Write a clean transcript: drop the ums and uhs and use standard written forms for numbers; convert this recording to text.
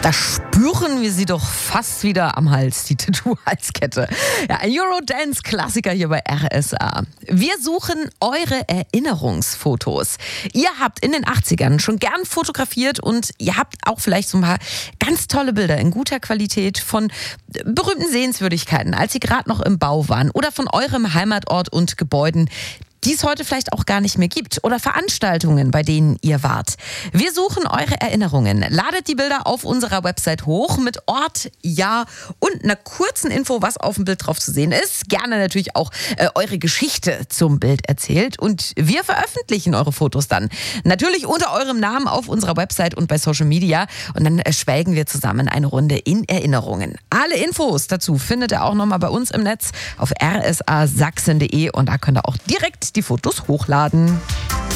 Da spüren wir sie doch fast wieder am Hals, die Tattoo-Halskette. Ja, ein Eurodance-Klassiker hier bei RSA. Wir suchen eure Erinnerungsfotos. Ihr habt in den 80ern schon gern fotografiert und ihr habt auch vielleicht so ein paar ganz tolle Bilder in guter Qualität von berühmten Sehenswürdigkeiten, als sie gerade noch im Bau waren, oder von eurem Heimatort und Gebäuden, die es heute vielleicht auch gar nicht mehr gibt, oder Veranstaltungen, bei denen ihr wart. Wir suchen eure Erinnerungen. Ladet die Bilder auf unserer Website hoch mit Ort, Jahr und einer kurzen Info, was auf dem Bild drauf zu sehen ist. Gerne natürlich auch eure Geschichte zum Bild erzählt, und wir veröffentlichen eure Fotos dann natürlich unter eurem Namen auf unserer Website und bei Social Media, und dann schwelgen wir zusammen eine Runde in Erinnerungen. Alle Infos dazu findet ihr auch nochmal bei uns im Netz auf rsasachsen.de, und da könnt ihr auch direkt die Fotos hochladen.